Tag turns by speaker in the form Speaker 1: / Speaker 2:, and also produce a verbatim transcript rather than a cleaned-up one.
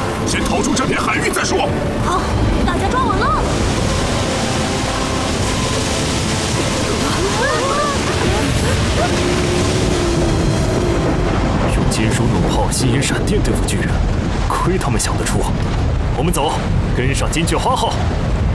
Speaker 1: 先逃出这片海域再说。
Speaker 2: 好，大家抓稳了。
Speaker 3: 用金属弩炮吸引闪电对付巨人，亏他们想得出。我们走，跟上金雀花号。